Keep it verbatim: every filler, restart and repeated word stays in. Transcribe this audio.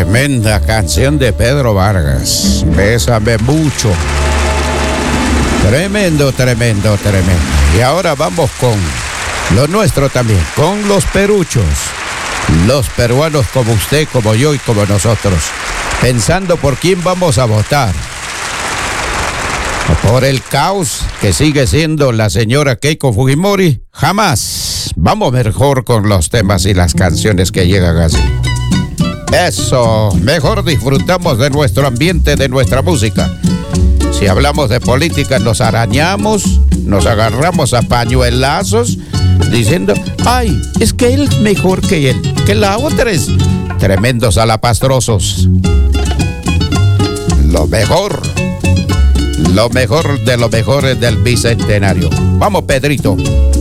Tremenda canción de Pedro Vargas. Bésame mucho. Tremendo, tremendo, tremendo. Y ahora vamos con lo nuestro también, con los peruchos. Los peruanos como usted, como yo y como nosotros. Pensando por quién vamos a votar. Por el caos que sigue siendo la señora Keiko Fujimori. Jamás. Vamos mejor con los temas y las canciones que llegan así. Eso, mejor disfrutamos de nuestro ambiente, de nuestra música. Si hablamos de política nos arañamos, nos agarramos a pañuelazos, diciendo, ay, es que él es mejor que él, que la otra es tremendos alapastrosos. Lo mejor, lo mejor de lo mejor del Bicentenario. Vamos, Pedrito.